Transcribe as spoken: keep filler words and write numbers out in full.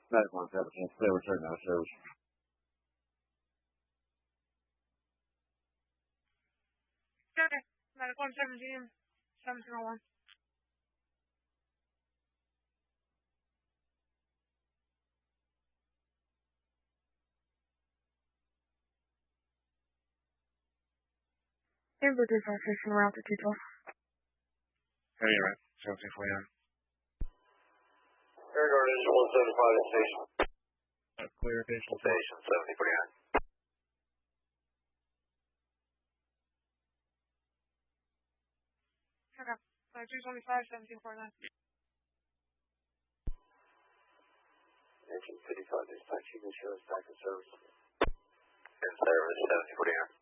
Medical on seventeen, clear return now, service. Okay, medical on seventeen, seventeen oh one. Ambulance station around to two twelve. Hey, you're right. seventeen forty-nine. Air Guard Engine one seventy-five at station. Uh, clear station. Station seventeen forty-nine. Okay, uh, two twenty-five, seventeen forty-nine. Engine fifty-five dispatch, you can show us back in service. In service, seventeen forty-nine.